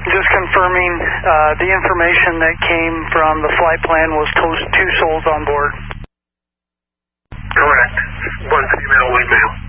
Just confirming, the information that came from the flight plan was 2 souls on board. Correct. 1 female, 1 male.